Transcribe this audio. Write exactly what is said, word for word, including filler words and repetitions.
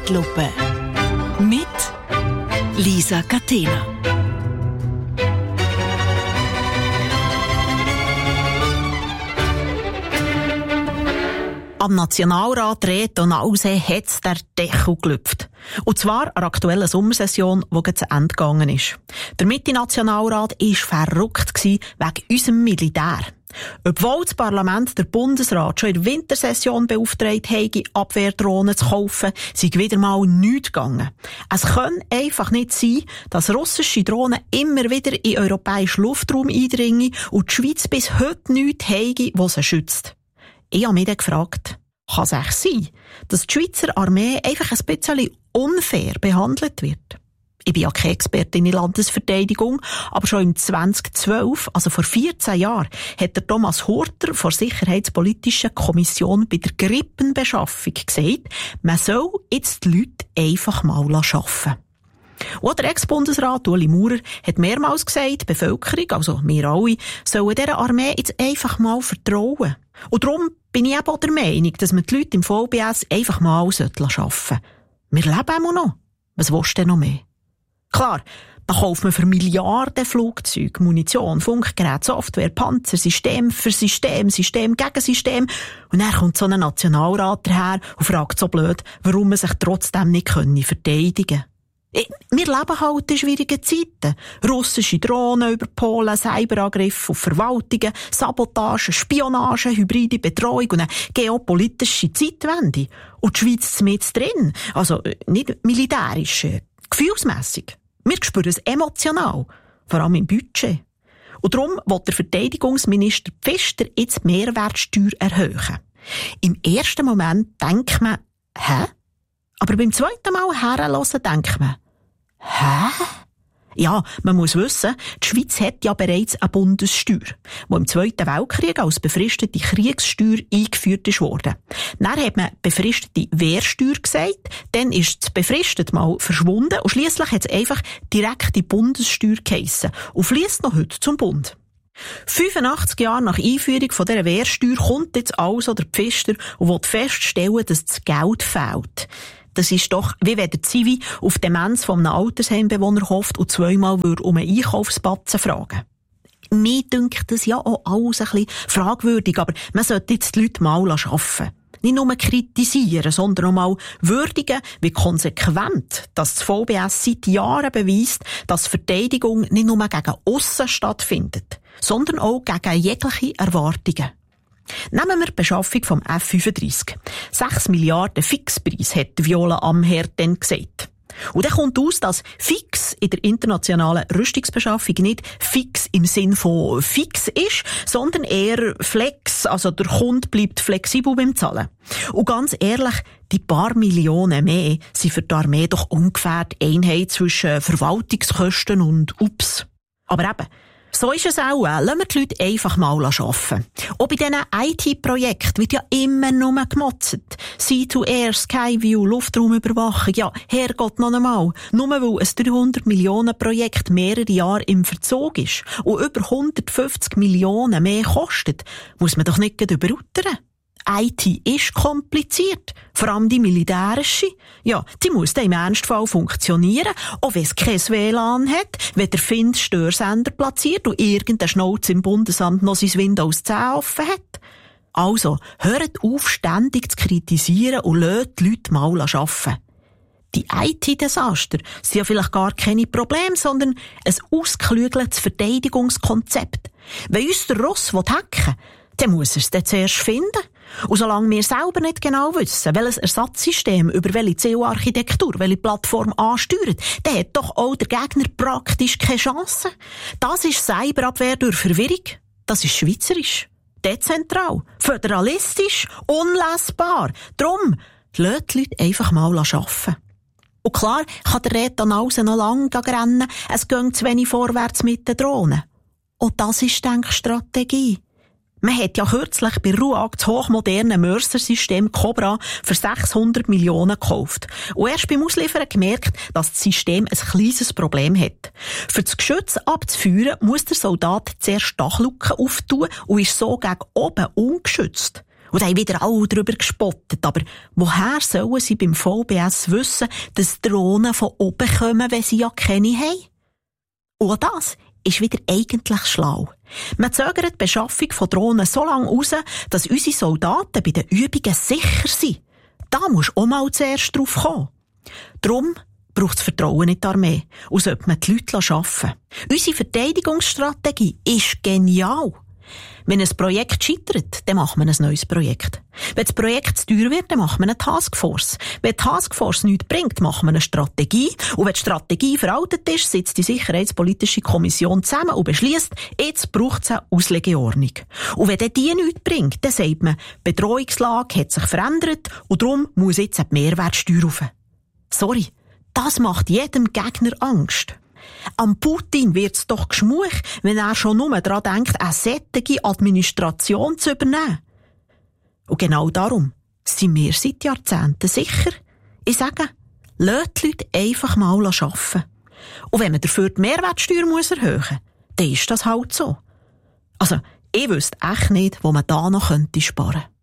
Zeitlupe mit Lisa Catena. Am Nationalrat Reto Nause hat's der Deckel gelüpft. Und zwar an der aktuellen Sommersession, die zu Ende gegangen ist. Der Mitte-Nationalrat war verrückt wegen unserem Militär. Obwohl das Parlament der Bundesrat schon in der Wintersession beauftragt habe, Abwehrdrohnen zu kaufen, sei wieder mal nichts gegangen. Es kann einfach nicht sein, dass russische Drohnen immer wieder in den europäischen Luftraum eindringen und die Schweiz bis heute nichts habe, was sie schützt. Ich habe mich dann gefragt, kann es echt sein, dass die Schweizer Armee einfach ein bisschen unfair behandelt wird? Ich bin ja keine Expertin in Landesverteidigung, aber schon im zweitausendzwölf, also vor vierzehn Jahren, hat der Thomas Hurter von der Sicherheitspolitischen Kommission bei der Grippenbeschaffung gesagt, man soll jetzt die Leute einfach mal arbeiten. Und der Ex-Bundesrat Ueli Maurer hat mehrmals gesagt, die Bevölkerung, also wir alle, sollen dieser Armee jetzt einfach mal vertrauen. Und darum bin ich eben auch der Meinung, dass man die Leute im V B S einfach mal arbeiten sollten. Wir leben immer noch. Was willst du denn noch mehr? Klar, da kauft man für Milliarden Flugzeuge, Munition, Funkgeräte, Software, Panzer, System für System, System gegen System. Und dann kommt so ein Nationalrat daher und fragt so blöd, warum man sich trotzdem nicht verteidigen können. Wir leben halt in schwierigen Zeiten. Russische Drohnen über Polen, Cyberangriffe auf Verwaltungen, Sabotage, Spionage, hybride Betreuung und eine geopolitische Zeitwende. Und die Schweiz ist mit drin. Also nicht militärisch, gefühlsmässig. Wir spüren es emotional, vor allem im Budget. Und darum will der Verteidigungsminister Pfister jetzt die Mehrwertsteuer erhöhen. Im ersten Moment denkt man, hä? Aber beim zweiten Mal herhören denkt man, hä? Ja, man muss wissen, die Schweiz hat ja bereits eine Bundessteuer, die im Zweiten Weltkrieg als befristete Kriegssteuer eingeführt wurde. Dann hat man befristete Wehrsteuer gesagt, dann ist es befristet mal verschwunden und schliesslich hat es einfach direkte Bundessteuer geheissen und fliesst noch heute zum Bund. fünfundachtzig Jahre nach Einführung von dieser Wehrsteuer kommt jetzt also der Pfister und will feststellen, dass das Geld fehlt. Das ist doch, wie wenn der Zivi auf die Demenz von einem Altersheimbewohner hofft und zweimal würde um einen Einkaufsbatzen fragen. Mir dünkt das ja auch alles ein bisschen fragwürdig, aber man sollte jetzt die Leute mal arbeiten. Nicht nur kritisieren, sondern auch mal würdigen, wie konsequent dass das V B S seit Jahren beweist, dass Verteidigung nicht nur gegen aussen stattfindet, sondern auch gegen jegliche Erwartungen. Nehmen wir die Beschaffung vom F fünfunddreissig. Sechs Milliarden Fixpreis, hat Viola Amherd dann gesagt. Und dann kommt aus, dass fix in der internationalen Rüstungsbeschaffung nicht fix im Sinn von fix ist, sondern eher flex, also der Kunde bleibt flexibel beim Zahlen. Und ganz ehrlich, die paar Millionen mehr sind für die Armee doch ungefähr die Einheit zwischen Verwaltungskosten und Ups. Aber eben, so ist es auch. Lassen wir die Leute einfach mal arbeiten. Auch bei diesen I T-Projekten wird ja immer nur gemotzt. Sea to Air, Skyview, Luftraumüberwachung. Ja, Herrgott noch einmal. Nur weil ein dreihundert Millionen Projekt mehrere Jahre im Verzug ist und über hundertfünfzig Millionen mehr kostet, muss man doch nicht überutern. I T ist kompliziert. Vor allem die militärische. Ja, die muss dann im Ernstfall funktionieren, auch wenn es kein W L A N hat, wenn der Find Störsender platziert und irgendein Schnauz im Bundesamt noch sein Windows zehn offen hat. Also, hört auf, ständig zu kritisieren und lasst die Leute mal arbeiten. Die I T-Desaster sind ja vielleicht gar keine Probleme, sondern ein ausgeklügeltes Verteidigungskonzept. Wenn uns der Russ hacken will, dann muss er es dann zuerst finden. Und solange wir selber nicht genau wissen, welches Ersatzsystem über welche C E O-Architektur, welche Plattform ansteuert, dann hat doch auch der Gegner praktisch keine Chance. Das ist Cyberabwehr durch Verwirrung. Das ist schweizerisch, dezentral, föderalistisch, unlesbar. Drum, lasst die Leute einfach mal arbeiten. Und klar kann der Reto Nause noch lange rennen, es geht zu wenig vorwärts mit den Drohnen. Und das ist die Denkstrategie. Man hat ja kürzlich bei RUAG das hochmoderne Mörser-System Cobra für sechshundert Millionen gekauft. Und erst beim Ausliefern gemerkt, dass das System ein kleines Problem hat. Für das Geschütz abzuführen, muss der Soldat zuerst Dachluken auftun und ist so gegen oben ungeschützt. Und da haben wieder alle darüber gespottet. Aber woher sollen sie beim V B S wissen, dass Drohnen von oben kommen, wenn sie ja keine haben? Und das ist wieder eigentlich schlau. Man zögert die Beschaffung von Drohnen so lange raus, dass unsere Soldaten bei den Übungen sicher sind. Da musst du auch mal zuerst drauf kommen. Darum braucht es Vertrauen in die Armee und sollte man die Leute arbeiten. Unsere Verteidigungsstrategie ist genial. Wenn ein Projekt scheitert, dann macht man ein neues Projekt. Wenn das Projekt zu teuer wird, dann macht man eine Taskforce. Wenn die Taskforce nichts bringt, macht man eine Strategie. Und wenn die Strategie veraltet ist, sitzt die Sicherheitspolitische Kommission zusammen und beschließt, jetzt braucht es eine Auslegeordnung. Und wenn dann die nichts bringt, dann sagt man, die Bedrohungslage hat sich verändert und darum muss jetzt die Mehrwertsteuer rauf. Sorry, das macht jedem Gegner Angst. Am Putin wird's doch geschmuch, wenn er schon nur daran denkt, eine solche Administration zu übernehmen. Und genau darum sind wir seit Jahrzehnten sicher. Ich sage, lasst die Leute einfach mal arbeiten. Und wenn man dafür die Mehrwertsteuer muss erhöhen muss, dann ist das halt so. Also, ich wüsste echt nicht, wo man da noch sparen könnte.